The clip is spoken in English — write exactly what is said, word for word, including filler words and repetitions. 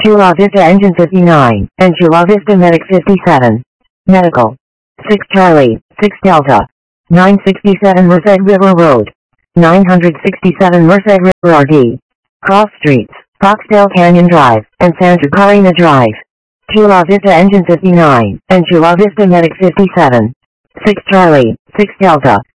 Chula Vista Engine fifty-nine, and Chula Vista Medic fifty-seven. Medical. six Charlie, six Delta. nine sixty-seven Merced River Road. nine sixty-seven Merced River R D. Cross Streets, Foxdale Canyon Drive, and Santa Clarina Drive. Chula Vista Engine fifty-nine, and Chula Vista Medic fifty-seven. six Charlie, six Delta.